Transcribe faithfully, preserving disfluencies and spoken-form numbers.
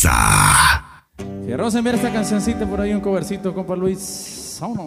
Mesa. Fierrosa, enviar esta cancioncita por ahí, un covercito, compa Luis. Vámonos.